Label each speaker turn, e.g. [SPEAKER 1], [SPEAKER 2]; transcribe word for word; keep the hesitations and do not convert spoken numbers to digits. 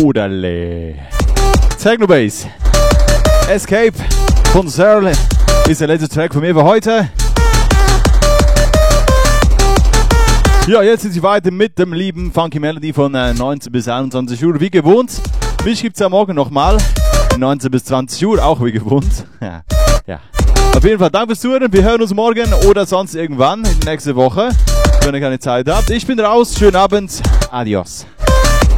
[SPEAKER 1] Odale. Technobase. Escape von Searle ist der letzte Track von mir für heute. Ja, jetzt sind sie weiter mit dem lieben Funky Melody von neunzehn bis einundzwanzig Uhr, wie gewohnt. Mich gibt's ja morgen nochmal, neunzehn bis zwanzig Uhr, auch wie gewohnt. Ja, ja. Auf jeden Fall, danke fürs Zuhören. Wir hören uns morgen oder sonst irgendwann in der nächsten Woche, wenn ihr keine Zeit habt. Ich bin raus, schönen Abend, adios.